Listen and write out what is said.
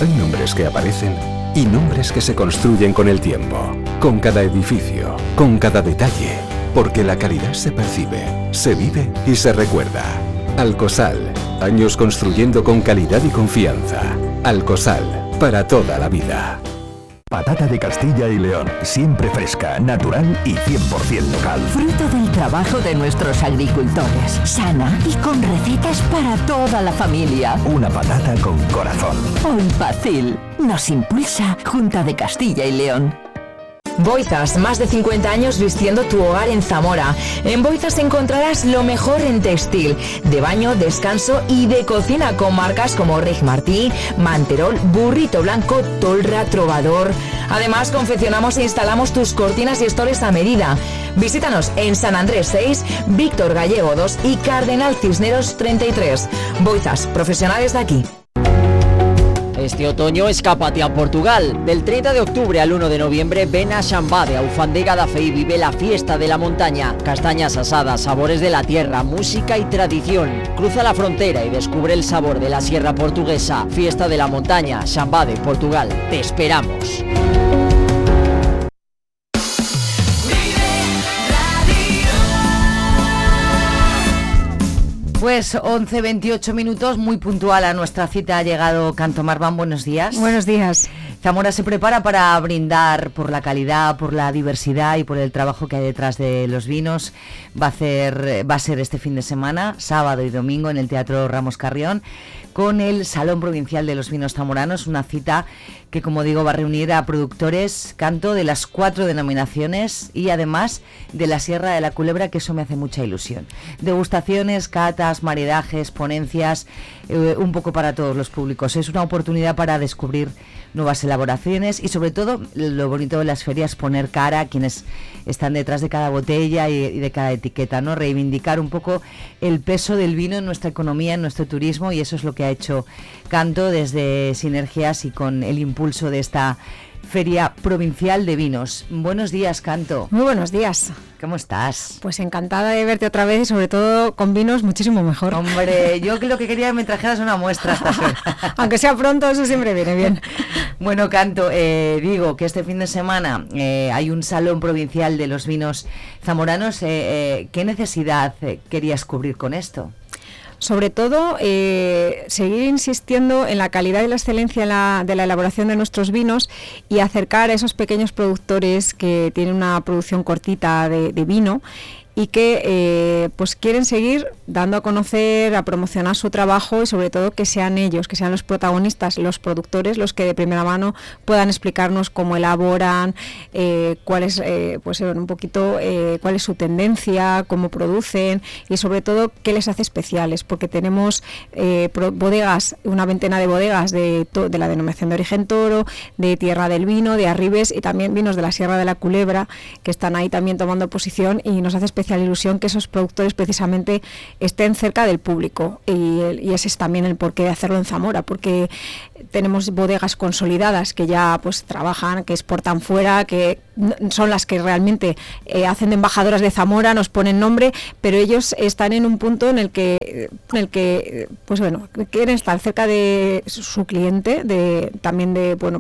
Hay nombres que aparecen y nombres que se construyen con el tiempo, con cada edificio, con cada detalle, porque la calidad se percibe, se vive y se recuerda. Alcosal, años construyendo con calidad y confianza. Alcosal, para toda la vida. Patata de Castilla y León, siempre fresca, natural y 100% local. Fruto del trabajo de nuestros agricultores, sana y con recetas para toda la familia. Una patata con corazón. Hoy Fácil nos impulsa Junta de Castilla y León. Boizas, más de 50 años vistiendo tu hogar en Zamora. En Boizas encontrarás lo mejor en textil, de baño, descanso y de cocina con marcas como Rig Martí, Manterol, Burrito Blanco, Tolra, Trovador. Además, confeccionamos e instalamos tus cortinas y estores a medida. Visítanos en San Andrés 6, Víctor Gallego 2 y Cardenal Cisneros 33. Boizas, profesionales de aquí. Este otoño escápate a Portugal. Del 30 de octubre al 1 de noviembre ven a Xambade, a Ufandega da Fe y vive la fiesta de la montaña. Castañas asadas, sabores de la tierra, música y tradición. Cruza la frontera y descubre el sabor de la sierra portuguesa. Fiesta de la montaña, Xambade, Portugal. Te esperamos. Pues 11:28 minutos, muy puntual a nuestra cita ha llegado Canto Marván. Buenos días. Buenos días. Zamora se prepara para brindar por la calidad, por la diversidad y por el trabajo que hay detrás de los vinos. Va a ser este fin de semana, sábado y domingo, en el Teatro Ramos Carrión, con el Salón Provincial de los Vinos Zamoranos, una cita que, como digo, va a reunir a productores, Canto, de las 4 denominaciones y además de la Sierra de la Culebra, que eso me hace mucha ilusión. Degustaciones, catas, maridajes, ponencias, un poco para todos los públicos. Es una oportunidad para descubrir nuevas elaboraciones y, sobre todo, lo bonito de las ferias, poner cara a quienes están detrás de cada botella y de cada etiqueta, ¿no? Reivindicar un poco el peso del vino en nuestra economía, en nuestro turismo, y eso es lo que ha hecho Canto desde Sinergias y con el impulso de esta Feria Provincial de Vinos. Buenos días, Canto. Muy buenos días. ¿Cómo estás? Pues encantada de verte otra vez y sobre todo con vinos muchísimo mejor. Hombre, yo lo que quería que me trajeras una muestra esta feria. Aunque sea pronto, eso siempre viene bien. Bueno, Canto, digo que este fin de semana hay un Salón Provincial de los Vinos Zamoranos. ¿Qué necesidad querías cubrir con esto? Sobre todo, seguir insistiendo en la calidad y la excelencia de la elaboración de nuestros vinos y acercar a esos pequeños productores que tienen una producción cortita de vino y que pues quieren seguir dando a conocer, a promocionar su trabajo y sobre todo que sean ellos, que sean los protagonistas, los productores, los que de primera mano puedan explicarnos cómo elaboran, cuál es pues un poquito cuál es su tendencia, cómo producen y sobre todo qué les hace especiales, porque tenemos bodegas, una veintena de bodegas de la denominación de origen Toro, de Tierra del Vino, de Arribes y también vinos de la Sierra de la Culebra que están ahí también tomando posición y nos hace especial ilusión que esos productores precisamente estén cerca del público y ese es también el porqué de hacerlo en Zamora, porque tenemos bodegas consolidadas que ya pues trabajan, que exportan fuera, que son las que realmente hacen de embajadoras de Zamora, nos ponen nombre, pero ellos están en un punto en el que pues bueno, quieren estar cerca de su cliente, también de bueno